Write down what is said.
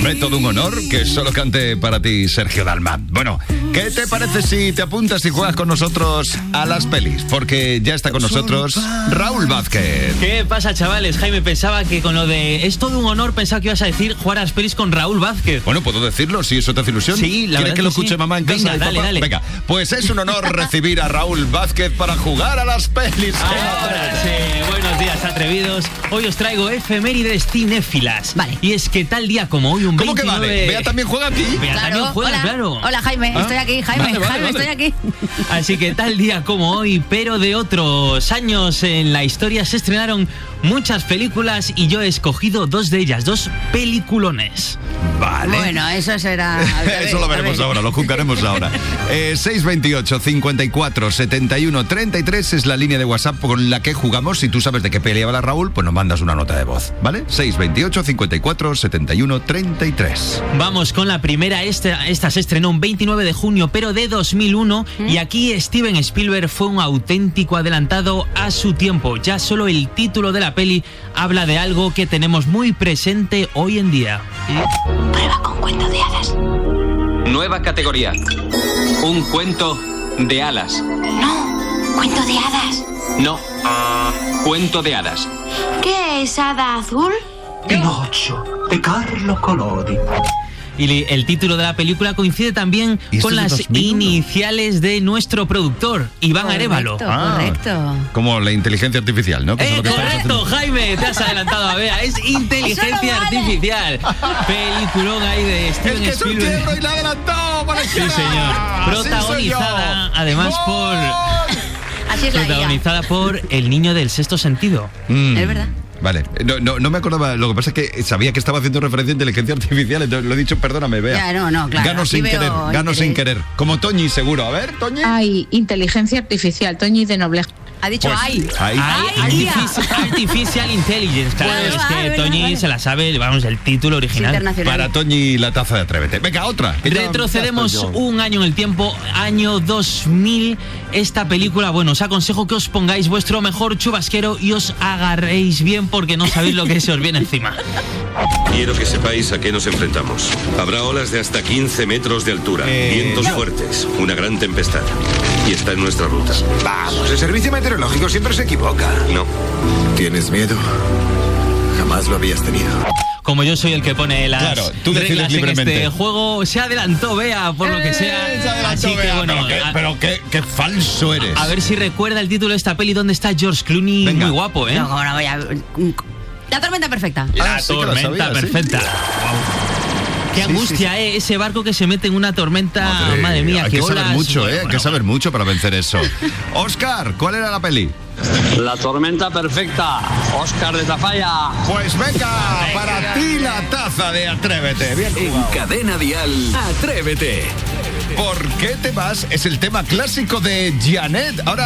Hombre, todo un honor que solo cante para ti Sergio Dalma. Bueno, ¿qué te parece si te apuntas y juegas con nosotros a las pelis? Porque ya está con nosotros Raúl Vázquez. ¿Qué pasa, chavales? Jaime, pensaba que con lo de es todo un honor, pensaba que ibas a decir jugar a las pelis con Raúl Vázquez. Bueno, ¿puedo decirlo si eso te hace ilusión? Sí, la verdad. ¿Quieres que lo escuche mamá en casa? Venga, dale. Venga, pues es un honor recibir a Raúl Vázquez para jugar a las pelis. Ahora sí, buenos días, atrevidos. Hoy os traigo efemérides cinéfilas. Vale. Y es que tal día como hoy, un ¿Cómo 29... que vale? ¿Bea también juega aquí? Bea también juega, hola. claro. Hola, Jaime, estoy aquí, Jaime, Vale. estoy aquí. Así que tal día como hoy, pero de otros años en la historia, se estrenaron muchas películas y yo he escogido dos de ellas, dos peliculones. Vale. Bueno, eso será... Eso lo veremos ahora, lo juzgaremos ahora. 628 54 71 33 es la línea de WhatsApp con la que jugamos. Si tú sabes de qué peli habla Raúl, pues nos mandas una nota de voz, ¿vale? 628 54 71 33. Vamos con la primera. Esta se estrenó un 29 de junio, pero de 2001. Y aquí Steven Spielberg fue un auténtico adelantado a su tiempo. Ya solo el título de la peli habla de algo que tenemos muy presente hoy en día. Prueba con cuento de hadas. Nueva categoría. Un cuento de alas. No, cuento de hadas. No. Cuento de hadas. ¿Qué es hada azul? Pinocchio, de Carlo Collodi. Y el título de la película coincide también con las 2001? iniciales de nuestro productor, Iván Arévalo. Correcto. Como la inteligencia artificial, ¿no? Que eso es lo que estamos Correcto, haciendo. Jaime, te has adelantado a Bea. Es inteligencia Eso no vale. artificial. Peliculón ahí de Steven Es que es un Spielberg. tierno y la adelantó por la Sí, izquierda. señor. Así soy Protagonizada, yo. además, por... Así es la IA. Protagonizada por el niño del sexto sentido. Es verdad. Vale, no me acordaba. Lo que pasa es que sabía que estaba haciendo referencia a inteligencia artificial. Entonces lo he dicho, perdóname, Bea. Ya, no, claro. Gano Aquí sin veo querer, gano interés. sin querer. Como Toñi, seguro. A ver, Toñi. Hay inteligencia artificial, Toñi de Nobleja. Ha dicho Pues, ay. ahí. Artificial Intelligence. Claro, Vale, es vale, que vale, Toñi vale. se la sabe, vamos, el título original. Internacional. Para Toñi la taza de Atrévete. Venga, otra. que ya Retrocedemos estoy yo. un año en el tiempo, año 2000. Esta película, bueno, os aconsejo que os pongáis vuestro mejor chubasquero y os agarréis bien porque no sabéis lo que se os viene encima. Quiero que sepáis a qué nos enfrentamos. Habrá olas de hasta 15 metros de altura, vientos fuertes, una gran tempestad. Y está en nuestra ruta. Vamos, el servicio meteorológico siempre se equivoca. No. ¿Tienes miedo? Jamás lo habías tenido. Como yo soy el que pone las Claro, tú decides reglas en libremente. este juego, se adelantó Bea, por lo que sea. Se adelantó, Así que Bea, bueno, pero qué falso eres. a ver si recuerda el título de esta peli donde está George Clooney. Venga. Muy guapo, ¿eh? No, ahora voy a... La tormenta perfecta. La sí que lo tormenta sabía, sí. perfecta. Qué angustia, ese barco que se mete en una tormenta. Madre mía, hay qué que saber olas. mucho, Bueno, hay que saber mucho para vencer eso. Oscar, ¿cuál era la peli? La tormenta perfecta, Óscar de Tafalla. Pues venga, para ti la taza de Atrévete. Bien jugado. Cadena Dial, Atrévete. ¿Por qué te vas? Es el tema clásico de Janet. Ahora